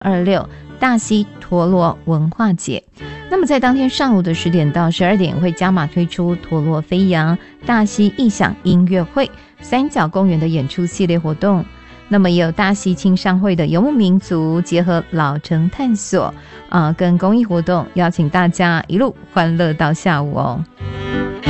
2026大溪陀螺文化节。那么在当天上午的10点到12点会加码推出陀螺飞扬大溪异响音乐会、三角公园的演出系列活动，那么也有大溪青商会的游牧民族结合老城探索跟公益活动，邀请大家一路欢乐到下午哦。